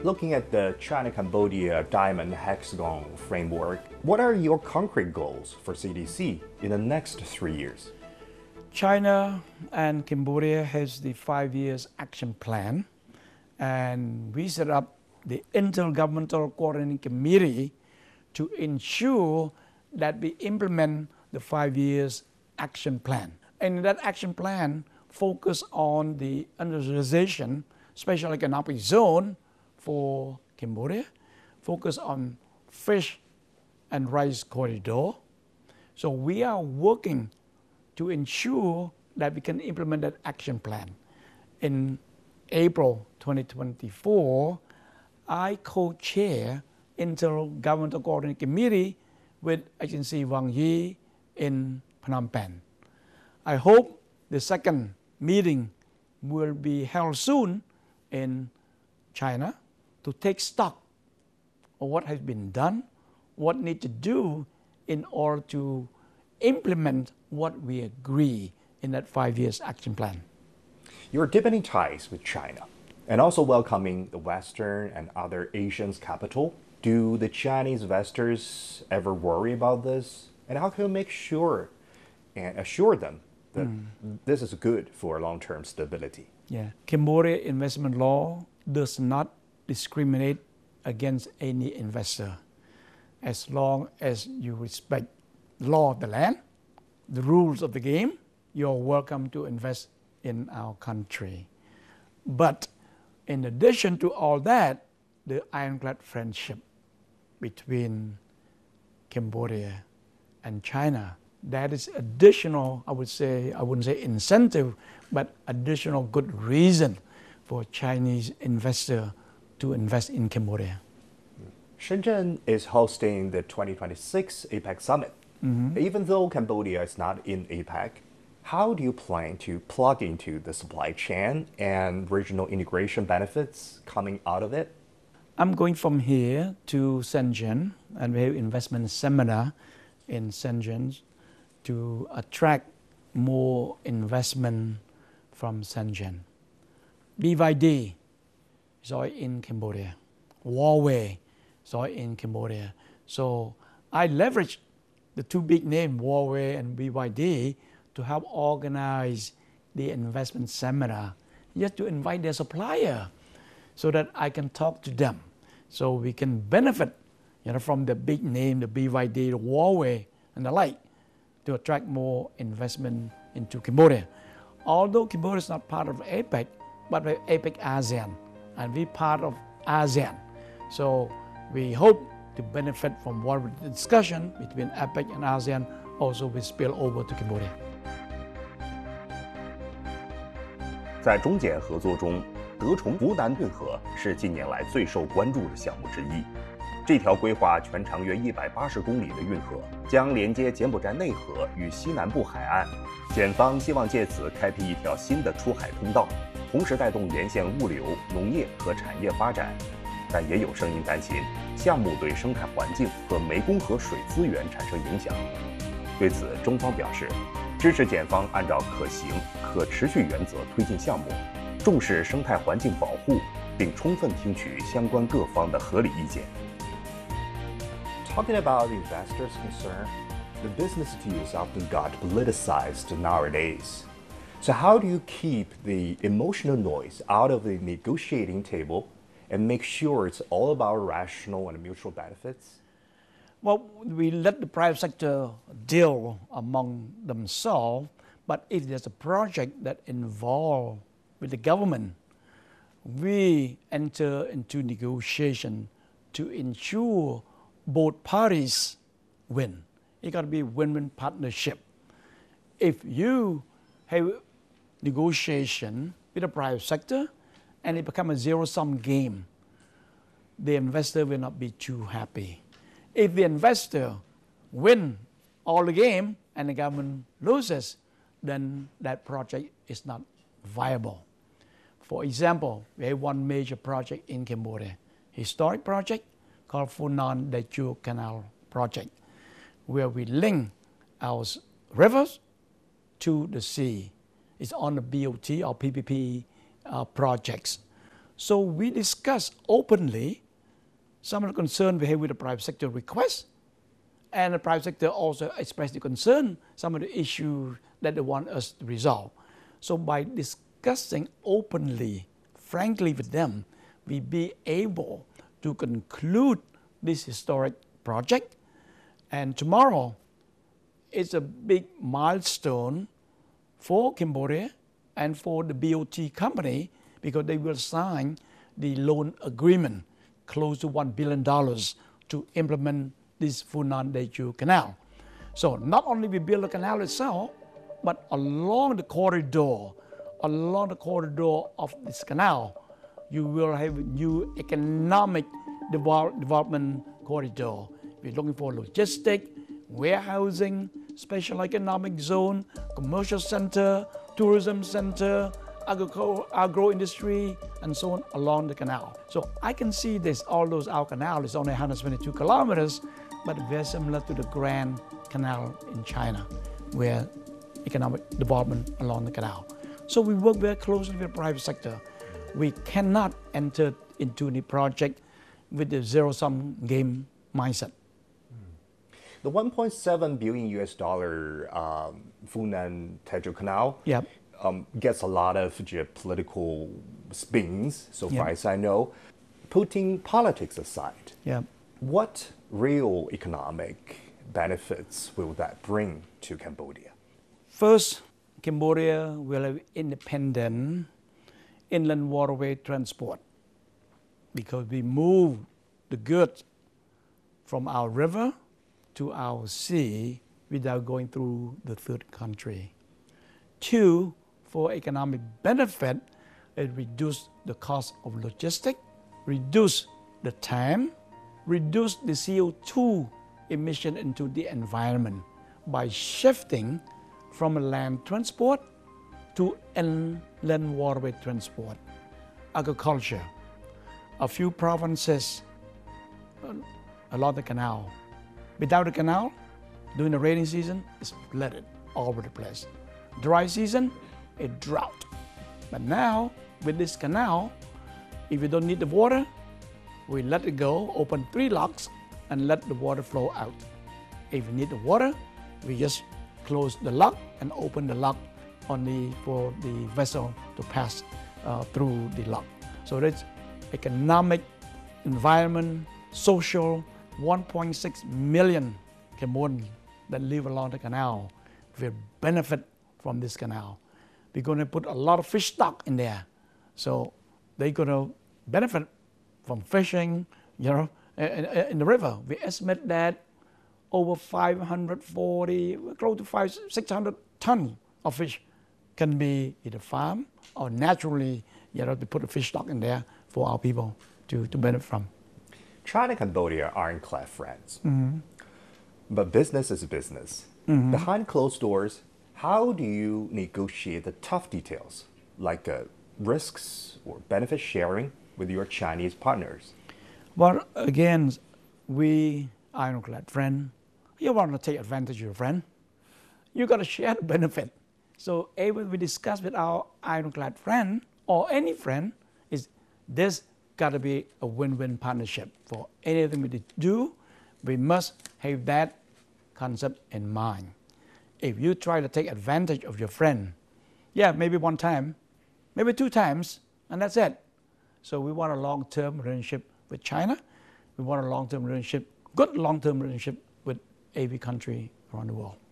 looking at the China-Cambodia Diamond Hexagon framework, what are your concrete goals for CDC in the next 3 years? China and Cambodia has the 5 years action plan, and we set up the Intergovernmental Coordinating Committee to ensure that we implement the 5 years action plan. And that action plan focus on the industrialization, special economic zone for Cambodia, focus on fish and rice corridor. So we are working to ensure that we can implement that action plan. In April 2024, I co-chair Intergovernmental Coordinating Committee with Agency Wang Yi in Phnom Penh. I hope the second meeting will be held soon in China to take stock of what has been done, what need to do in order to implement what we agree in that 5 years action plan. You're deepening ties with China and also welcoming the Western and other Asians' capital. Do the Chinese investors ever worry about this? And how can you make sure and assure them that this is good for long-term stability? Yeah, Cambodia investment law does not discriminate against any investor as long as you respect the law of the land, the rules of the game. You're welcome to invest in our country. But in addition to all that, the ironclad friendship between Cambodia and China, that is additional, I wouldn't say incentive, but additional good reason for Chinese investor to invest in Cambodia. Shenzhen is hosting the 2026 APEC Summit. Even though Cambodia is not in APEC, how do you plan to plug into the supply chain and regional integration benefits coming out of it? I'm going from here to Shenzhen, and we have investment seminar in Shenzhen to attract more investment from Shenzhen. BYD is all in Cambodia. Huawei is all in Cambodia. So I leverage the two big names, Huawei and BYD, to help organize the investment seminar, just to invite their supplier so that I can talk to them. So we can benefit from the big name, the BYD, the Huawei, and the like, to attract more investment into Cambodia. Although Cambodia is not part of APEC, but we're APEC ASEAN, and we're part of ASEAN. So we hope to benefit from what the discussion between APEC and ASEAN also will spill over to Cambodia. 在中柬合作中，德崇湖南运河是近年来最受关注的项目之一。这条规划全长约180公里的运河，将连接柬埔寨内河与西南部海岸。检方希望借此开辟一条新的出海通道，同时带动沿线物流、农业和产业发展。但也有声音担心，项目对生态环境和湄公河水资源产生影响。对此，中方表示，支持检方按照可行、可持续原则推进项目，重视生态环境保护，并充分听取相关各方的合理意见。 Talking about the investors' concern, the business views often got politicized nowadays. So how do you keep the emotional noise out of the negotiating table and make sure it's all about rational and mutual benefits? Well, we let the private sector deal among themselves, but if there's a project that involves with the government, we enter into negotiation to ensure both parties win. It got to be a win-win partnership. If you have negotiation with the private sector and it becomes a zero-sum game, the investor will not be too happy. If the investor wins all the game and the government loses, then that project is not viable. For example, we have one major project in Cambodia, historic project called Funan Dachua Canal Project, where we link our rivers to the sea. It's on the BOT or PPP projects. So we discuss openly some of the concern we have with the private sector request, and the private sector also expressed the concern, some of the issues that they want us to resolve. So by discussing openly, frankly with them, we be able to conclude this historic project. And tomorrow is a big milestone for Cambodia and for the BOT company, because they will sign the loan agreement close to $1 billion to implement this Funan Daeju Canal. So not only we build the canal itself, but along the corridor of this canal, you will have a new economic development corridor. We're looking for logistic, warehousing, special economic zone, commercial center, tourism center, agro industry, and so on along the canal. So I can see this, although our canal is only 122 kilometers, but very similar to the Grand Canal in China, where economic development along the canal. So we work very closely with the private sector. We cannot enter into the project with the zero-sum game mindset. The 1.7 billion US dollar Funan Daeju Canal Yep. Gets a lot of geopolitical spins, so far Yep. as I know. Putting politics aside, Yeah. what real economic benefits will that bring to Cambodia? First, Cambodia will have independent inland waterway transport, because we move the goods from our river to our sea without going through the third country. Two, for economic benefit, it reduce the cost of logistics, reduce the time, reduce the CO2 emission into the environment by shifting from land transport to inland waterway transport. Agriculture. A few provinces along the canal. Without the canal, during the rainy season, it's flooded all over the place. Dry season, a drought. But now, with this canal, if you don't need the water, we let it go, open 3 locks, and let the water flow out. If you need the water, we just close the lock and open the lock only for the vessel to pass through the lock. So that's economic, environment, social, 1.6 million Cambodians that live along the canal will benefit from this canal. We're going to put a lot of fish stock in there, so they're going to benefit from fishing, in the river. We estimate that over 540, close to 600 tons of fish can be either farmed or naturally, to put a fish stock in there for our people to benefit from. China and Cambodia are ironclad friends, but business is business. Behind closed doors, how do you negotiate the tough details, like risks or benefit sharing with your Chinese partners? Well, again, we ironclad friend. You want to take advantage of your friend, you got to share the benefit. So even we discuss with our ironclad friend or any friend, is this got to be a win-win partnership. For anything we do, we must have that concept in mind. If you try to take advantage of your friend, maybe one time, maybe 2 times, and that's it. So we want a long-term relationship with China. We want a long-term relationship, good long-term relationship with every country around the world.